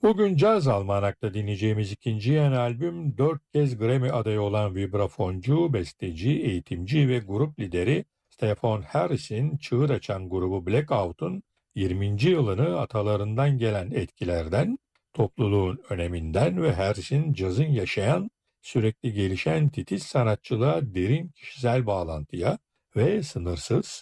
Bugün Caz Almanak'ta dinleyeceğimiz ikinci yeni albüm 4 kez Grammy adayı olan vibrafoncu, besteci, eğitimci ve grup lideri Stefan Harris'in çığır açan grubu Blackout'un 20. yılını atalarından gelen etkilerden, topluluğun öneminden ve Harris'in cazın yaşayan, sürekli gelişen titiz sanatçılığa derin kişisel bağlantıya ve sınırsız,